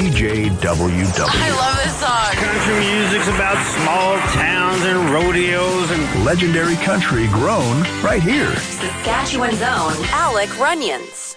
CJWW. I love this song. Country music's about small towns and rodeos and legendary country grown right here. Saskatchewan's own Alec Runyons.